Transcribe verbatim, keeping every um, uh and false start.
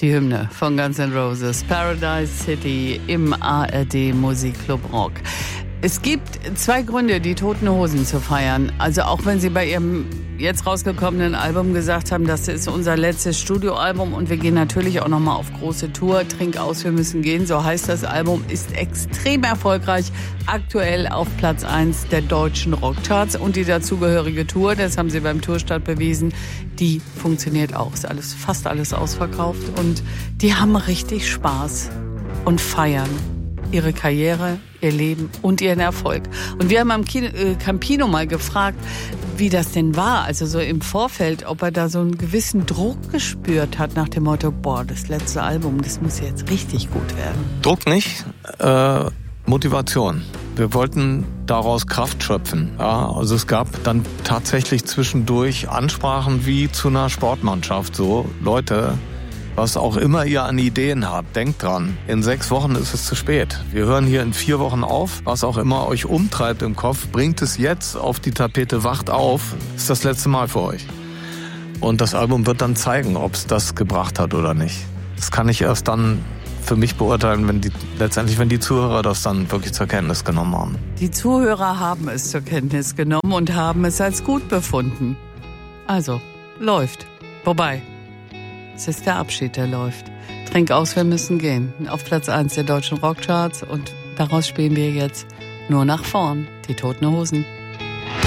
Die Hymne von Guns N' Roses, Paradise City im A R D Musikclub Rock. Es gibt zwei Gründe, die Toten Hosen zu feiern. Also auch wenn sie bei ihrem jetzt rausgekommenen Album gesagt haben, das ist unser letztes Studioalbum und wir gehen natürlich auch nochmal auf große Tour. Trink aus, wir müssen gehen. So heißt das Album, ist extrem erfolgreich. Aktuell auf Platz eins der deutschen Rockcharts und die dazugehörige Tour, das haben sie beim Tourstart bewiesen, die funktioniert auch. Ist alles, fast alles ausverkauft und die haben richtig Spaß und feiern ihre Karriere, ihr Leben und ihren Erfolg. Und wir haben am Kino, äh, Campino mal gefragt, wie das denn war, also so im Vorfeld, ob er da so einen gewissen Druck gespürt hat nach dem Motto, boah, das letzte Album, das muss jetzt richtig gut werden. Druck nicht, äh, Motivation. Wir wollten daraus Kraft schöpfen. Ja, also es gab dann tatsächlich zwischendurch Ansprachen wie zu einer Sportmannschaft, so, Leute, was auch immer ihr an Ideen habt, denkt dran, in sechs Wochen ist es zu spät. Wir hören hier in vier Wochen auf. Was auch immer euch umtreibt im Kopf, bringt es jetzt auf die Tapete, wacht auf. Ist das letzte Mal für euch. Und das Album wird dann zeigen, ob es das gebracht hat oder nicht. Das kann ich erst dann für mich beurteilen, wenn die, letztendlich, wenn die Zuhörer das dann wirklich zur Kenntnis genommen haben. Die Zuhörer haben es zur Kenntnis genommen und haben es als gut befunden. Also, läuft. Wobei, es ist der Abschied, der läuft. Trink aus, wir müssen gehen. Auf Platz eins der deutschen Rockcharts und daraus spielen wir jetzt nur nach vorn. Die Toten Hosen.